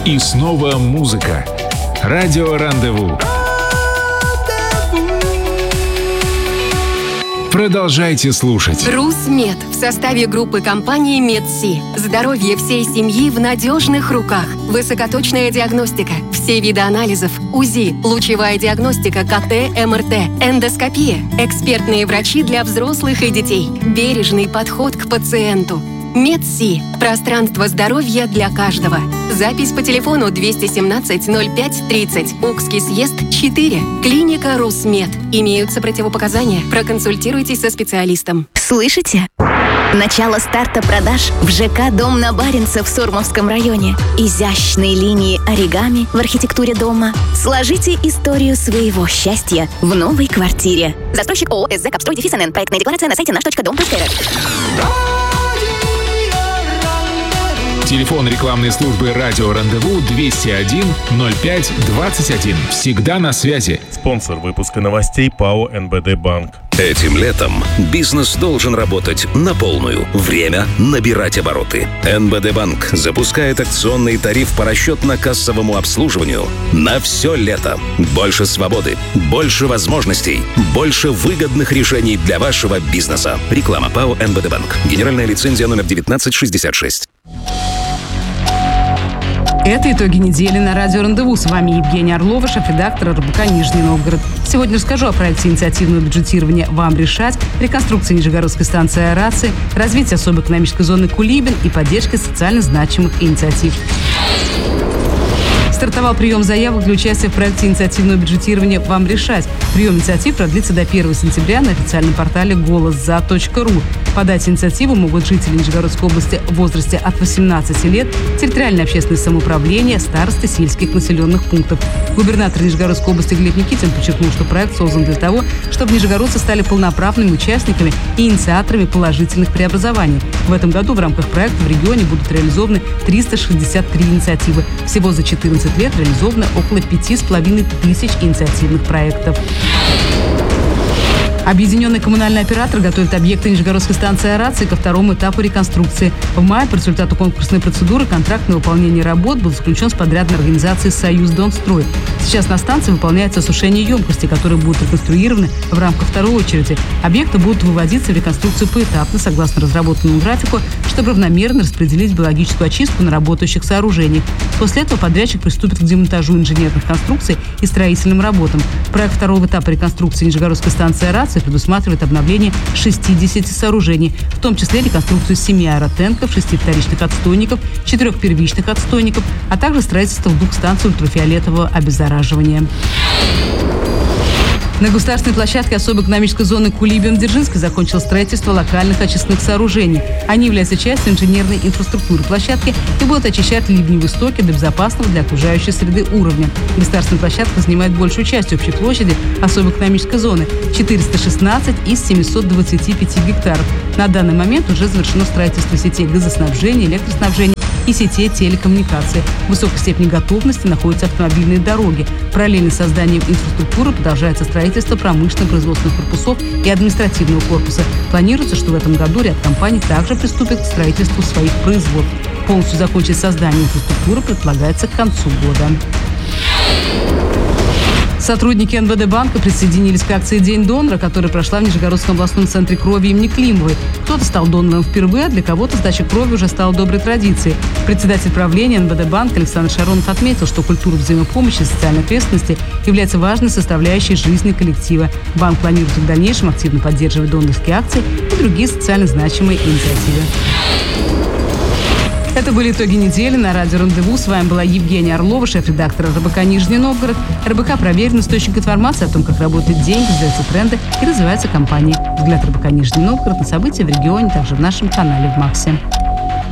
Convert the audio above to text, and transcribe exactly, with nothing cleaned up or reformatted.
И снова музыка. Радио Рандеву. Продолжайте слушать. РусМед в составе группы компании Медси. Здоровье всей семьи в надежных руках. Высокоточная диагностика, все виды анализов, УЗИ, лучевая диагностика, ка тэ, эм эр тэ, эндоскопия, экспертные врачи для взрослых и детей, бережный подход к пациенту. Медси. Пространство здоровья для каждого. Запись по телефону двести семнадцать ноль пять тридцать. Укский съезд четыре. Клиника РусМед. Имеются противопоказания. Проконсультируйтесь со специалистом. Слышите? Начало старта продаж в ЖК «Дом на Баренце» в Сурмовском районе. Изящные линии оригами в архитектуре дома. Сложите историю своего счастья в новой квартире. Застройщик ООО «СЗ Капстрой Дефис эн эн». Проектная декларация на сайте наш точка дом точка эр эф. Телефон рекламной службы «Радио Рандеву» двести один ноль пять двадцать один. Всегда на связи. Спонсор выпуска новостей ПАО эн бэ дэ Банк. Этим летом бизнес должен работать на полную. Время набирать обороты. эн бэ дэ Банк запускает акционный тариф по расчетно-кассовому обслуживанию на все лето. Больше свободы, больше возможностей, больше выгодных решений для вашего бизнеса. Реклама ПАО эн бэ дэ Банк. Генеральная лицензия номер девятнадцать шестьдесят шесть. Это итоги недели на радио Рандеву. С вами Евгения Орлова, шеф-редактор эр бэ ка Нижний Новгород. Сегодня расскажу о проекте инициативного бюджетирования «Вам решать», реконструкции Нижегородской станции аэрации, развитии особой экономической зоны Кулибин и поддержке социально значимых инициатив. Стартовал прием заявок для участия в проекте инициативного бюджетирования «Вам решать». Прием инициатив продлится до первого сентября на официальном портале голос за точка ру. Подать инициативу могут жители Нижегородской области в возрасте от восемнадцати лет, территориальное общественное самоуправление, старосты сельских населенных пунктов. Губернатор Нижегородской области Глеб Никитин подчеркнул, что проект создан для того, чтобы нижегородцы стали полноправными участниками и инициаторами положительных преобразований. В этом году в рамках проекта в регионе будут реализованы триста шестьдесят три инициативы. Всего за четырнадцать лет реализовано около пяти с половиной тысяч инициативных проектов. Объединенный коммунальный оператор готовит объекты Нижегородской станции аэрации ко второму этапу реконструкции. В мае по результату конкурсной процедуры контракт на выполнение работ был заключен с подрядной организацией «Союз Донстрой». Сейчас на станции выполняется осушение емкости, которые будут реконструированы в рамках второй очереди. Объекты будут выводиться в реконструкцию поэтапно, согласно разработанному графику, чтобы равномерно распределить биологическую очистку на работающих сооружениях. После этого подрядчик приступит к демонтажу инженерных конструкций и строительным работам. Проект второго этапа реконструкции Нижегородской станции аэрации предусматривает обновление шестидесяти сооружений, в том числе реконструкцию семи аэротенков, шести вторичных отстойников, четырех первичных отстойников, а также строительство двух станций ультрафиолетового обеззараживания. На государственной площадке особой экономической зоны Кулибин-Дзержинской закончилось строительство локальных очистных сооружений. Они являются частью инженерной инфраструктуры площадки и будут очищать ливневые стоки до безопасного для окружающей среды уровня. Государственная площадка занимает большую часть общей площади особой экономической зоны – четыреста шестнадцать из семисот двадцати пяти гектаров. На данный момент уже завершено строительство сетей газоснабжения, электроснабжения и сетей телекоммуникаций. В высокой степени готовности находятся автомобильные дороги. Параллельно с созданием инфраструктуры продолжается строительство промышленных производственных корпусов и административного корпуса. Планируется, что в этом году ряд компаний также приступит к строительству своих производств. Полностью закончить создание инфраструктуры предполагается к концу года. Сотрудники эн бэ дэ Банка присоединились к акции «День донора», которая прошла в Нижегородском областном центре крови имени Климовой. Кто-то стал донором впервые, а для кого-то сдача крови уже стала доброй традицией. Председатель правления эн бэ дэ Банка Александр Шаронов отметил, что культура взаимопомощи и социальной ответственности является важной составляющей жизни коллектива. Банк планирует в дальнейшем активно поддерживать донорские акции и другие социально значимые инициативы. Это были итоги недели на радио Рандеву. С вами была Евгения Орлова, шеф-редактор эр бэ ка Нижний Новгород. эр бэ ка – проверенный источник информации о том, как работают деньги, сдаются тренды и развиваются компании. Взгляд эр бэ ка Нижний Новгород на события в регионе, также в нашем канале в Максе.